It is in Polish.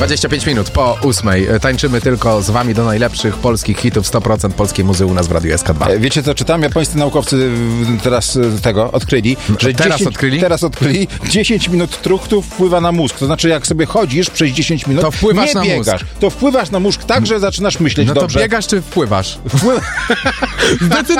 25 minut po 8. Tańczymy tylko z wami do najlepszych polskich hitów. 100% polskiej muzy u nas w Radiu SK2. Wiecie co czytam? Japońscy naukowcy teraz odkryli, że teraz odkryli 10 minut truchtu wpływa na mózg. To znaczy, jak sobie chodzisz przez 10 minut, to wpływasz nie na biegasz. mózg. To wpływasz na mózg tak, że zaczynasz myśleć No dobrze. to biegasz czy wpływasz? Zdecyduj